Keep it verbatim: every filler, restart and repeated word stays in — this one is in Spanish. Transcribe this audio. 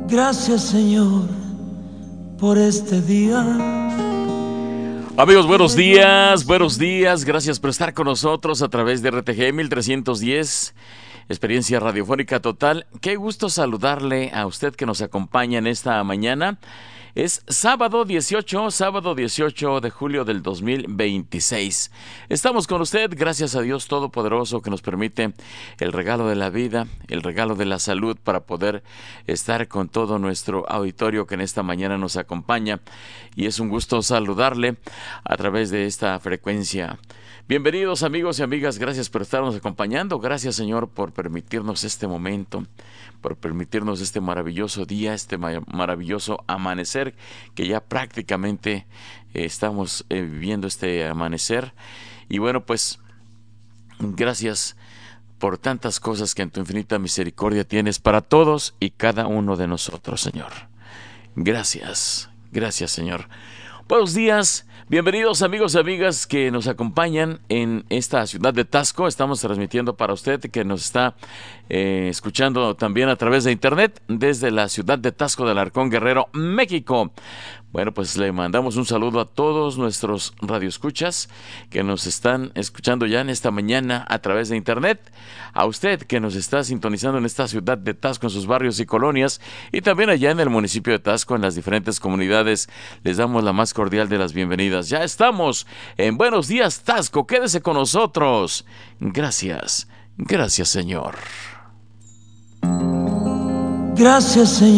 Gracias, Señor, por este día. Amigos, buenos días, buenos días. Gracias por estar con nosotros a través de R T G mil trescientos diez, Experiencia Radiofónica Total. Qué gusto saludarle a usted que nos acompaña en esta mañana. Es sábado dieciocho, sábado dieciocho de julio del dos mil veintiséis. Estamos con usted, gracias a Dios Todopoderoso que nos permite el regalo de la vida, el regalo de la salud para poder estar con todo nuestro auditorio que en esta mañana nos acompaña. Y es un gusto saludarle a través de esta frecuencia. Bienvenidos amigos y amigas, gracias por estarnos acompañando. Gracias, Señor, por permitirnos este momento, por permitirnos este maravilloso día, este maravilloso amanecer, que ya prácticamente eh, estamos eh, viviendo este amanecer. Y bueno, pues gracias por tantas cosas que en tu infinita misericordia tienes para todos y cada uno de nosotros, Señor. Gracias, gracias, Señor. Buenos días, bienvenidos amigos y amigas que nos acompañan en esta ciudad de Taxco. Estamos transmitiendo para usted que nos está eh, escuchando también a través de internet desde la ciudad de Taxco de Alarcón, Guerrero, México. Bueno, pues le mandamos un saludo a todos nuestros radioescuchas que nos están escuchando ya en esta mañana a través de internet. A usted que nos está sintonizando en esta ciudad de Taxco, en sus barrios y colonias, y también allá en el municipio de Taxco, en las diferentes comunidades, les damos la más cordial de las bienvenidas. Ya estamos en Buenos Días Taxco, quédese con nosotros. Gracias, gracias, Señor. Gracias, Señor.